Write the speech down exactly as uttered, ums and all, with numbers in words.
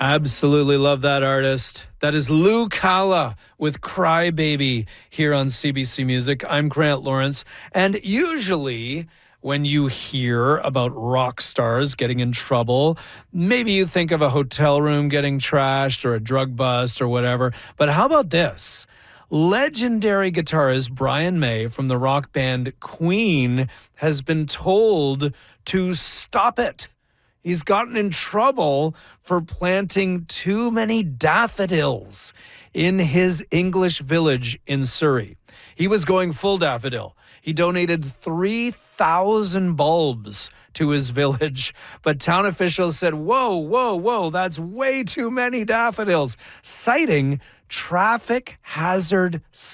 Absolutely love that artist. That is Lou Calla with Cry Baby here on C B C Music. I'm Grant Lawrence, and usually when you hear about rock stars getting in trouble, maybe you think of a hotel room getting trashed or a drug bust or whatever. But how about this? Legendary guitarist Brian May from the rock band Queen has been told to stop it. He's gotten in trouble for planting too many daffodils in his English village in Surrey. He was going full daffodil. He donated three thousand bulbs to his village, but town officials said, whoa, whoa, whoa, that's way too many daffodils, citing traffic hazard